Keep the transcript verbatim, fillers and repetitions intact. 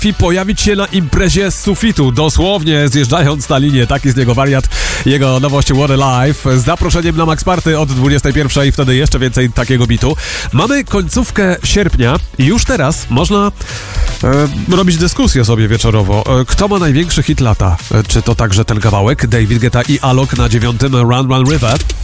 potrafi pojawić się na imprezie z sufitu, dosłownie zjeżdżając na linię. Taki z niego wariat. Jego nowość What a Life z zaproszeniem na Max Party od dwudziestej pierwszej i wtedy jeszcze więcej takiego bitu. Mamy końcówkę sierpnia i już teraz można e, robić dyskusję sobie wieczorowo. E, kto ma największy hit lata? E, czy to także ten kawałek? David Guetta i Alok na dziewiątym Run Run River?